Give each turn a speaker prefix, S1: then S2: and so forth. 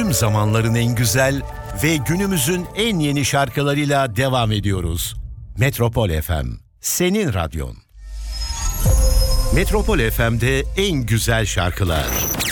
S1: tüm zamanların en güzel ve günümüzün en yeni şarkılarıyla devam ediyoruz. Metropol FM, senin radyon. Metropol FM'de en güzel şarkılar.